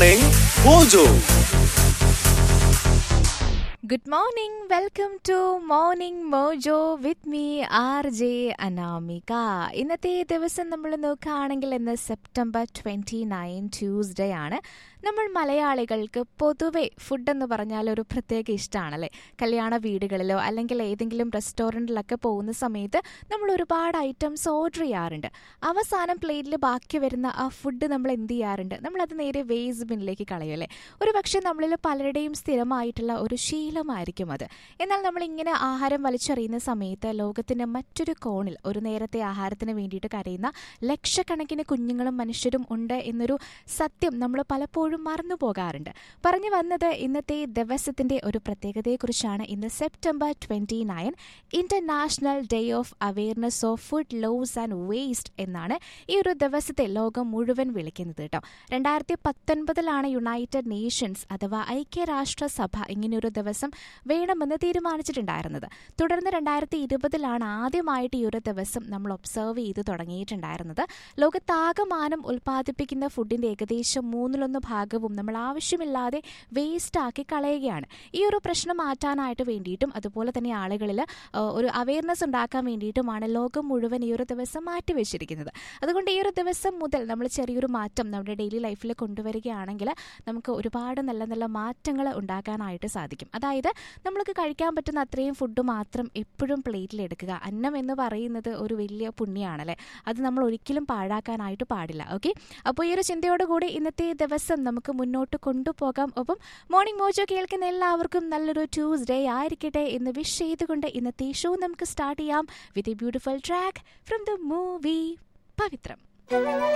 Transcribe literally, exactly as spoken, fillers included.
Morning Mojo. Good morning, welcome to Morning Mojo with me R J Anamika. ഇന്നത്തെ ദിവസം നമ്മൾ നോക്കുകയാണെങ്കിൽ ഇന്ന് സെപ്റ്റംബർ ട്വൻറ്റി നയൻ ട്യൂസ്ഡേ ആണ്. നമ്മൾ മലയാളികൾക്ക് പൊതുവെ ഫുഡ് എന്ന് പറഞ്ഞാൽ ഒരു പ്രത്യേക ഇഷ്ടമാണല്ലേ. കല്യാണ വീടുകളിലോ അല്ലെങ്കിൽ ഏതെങ്കിലും റെസ്റ്റോറൻറ്റിലൊക്കെ പോകുന്ന സമയത്ത് നമ്മൾ ഒരുപാട് ഐറ്റംസ് ഓർഡർ ചെയ്യാറുണ്ട്. അവസാനം പ്ലേറ്റിൽ ബാക്കി വരുന്ന ആ ഫുഡ് നമ്മൾ എന്ത് ചെയ്യാറുണ്ട്? നമ്മളത് നേരെ വേസ്റ്റ് ബിന്നിലേക്ക് കളയുമല്ലേ. ഒരു പക്ഷേ നമ്മളിൽ പലരുടെയും സ്ഥിരമായിട്ടുള്ള ഒരു ശീലമായിരിക്കും അത്. എന്നാൽ നമ്മളിങ്ങനെ ആഹാരം വലിച്ചെറിയുന്ന സമയത്ത് ലോകത്തിൻ്റെ മറ്റൊരു കോണിൽ ഒരു നേരത്തെ ആഹാരത്തിന് വേണ്ടിയിട്ട് കരയുന്ന ലക്ഷക്കണക്കിന് കുഞ്ഞുങ്ങളും മനുഷ്യരും ഉണ്ട് എന്നൊരു സത്യം നമ്മൾ പലപ്പോഴും മറന്നു പോകാറുണ്ട്. പറഞ്ഞു വന്നത് ഇന്നത്തെ ദിവസത്തിന്റെ ഒരു പ്രത്യേകതയെക്കുറിച്ചാണ്. ഇന്ന് September twenty nine international day of awareness of food loss and waste എന്നാണ് ഈ ഒരു ദിവസത്തെ ലോകം മുഴുവൻ വിളിക്കുന്നത് കേട്ടോ. രണ്ടായിരത്തി പത്തൊൻപതിലാണ് യുണൈറ്റഡ് നേഷൻസ് അഥവാ ഐക്യരാഷ്ട്രസഭ ഇങ്ങനെയൊരു ദിവസം വേണമെന്ന് തീരുമാനിച്ചിട്ടുണ്ടായിരുന്നത്. തുടർന്ന് രണ്ടായിരത്തി ഇരുപതിലാണ് ആദ്യമായിട്ട് ഈ ഒരു ദിവസം നമ്മൾ ഒബ്സർവ് ചെയ്ത് തുടങ്ങിയിട്ടുണ്ടായിരുന്നത്. ലോകത്താകമാനം ഉൽപ്പാദിപ്പിക്കുന്ന ഫുഡിന്റെ ഏകദേശം മൂന്നിലൊന്ന് ഭാഗവും നമ്മൾ ആവശ്യമില്ലാതെ വേസ്റ്റ് ആക്കി കളയുകയാണ്. ഈ ഒരു പ്രശ്നം മാറ്റാനായിട്ട് വേണ്ടിയിട്ടും അതുപോലെ തന്നെ ആളുകളിൽ ഒരു അവെയർനെസ് ഉണ്ടാക്കാൻ വേണ്ടിയിട്ടുമാണ് ലോകം മുഴുവൻ ഈ ഒരു ദിവസം മാറ്റിവെച്ചിരിക്കുന്നത്. അതുകൊണ്ട് ഈ ഒരു ദിവസം മുതൽ നമ്മൾ ചെറിയൊരു മാറ്റം നമ്മുടെ ഡെയിലി ലൈഫിൽ കൊണ്ടുവരികയാണെങ്കിൽ നമുക്ക് ഒരുപാട് നല്ല നല്ല മാറ്റങ്ങൾ ഉണ്ടാക്കാനായിട്ട് സാധിക്കും. അതായത് നമ്മൾക്ക് കഴിക്കാൻ പറ്റുന്ന അത്രയും ഫുഡ് മാത്രം എപ്പോഴും പ്ലേറ്റിൽ എടുക്കുക. അന്നം എന്ന് പറയുന്നത് ഒരു വലിയ പുണ്യമാണല്ലേ. അത് നമ്മൾ ഒരിക്കലും പാഴാക്കാനായിട്ട് പാടില്ല. ഓക്കെ, അപ്പോൾ ഈ ഒരു ചിന്തയോടുകൂടി ഇന്നത്തെ ദിവസം നമുക്ക് മുന്നോട്ട് കൊണ്ടുപോകാം. ഒപ്പം മോർണിംഗ് മോജോ കേൾക്കുന്ന എല്ലാവർക്കും നല്ലൊരു ട്യൂസ്ഡേ ആയിരിക്കട്ടെ എന്ന് വിഷ് ചെയ്തുകൊണ്ട് ഇന്നത്തെ ഷോ നമുക്ക് സ്റ്റാർട്ട് ചെയ്യാം with a beautiful track from the movie Pavithram.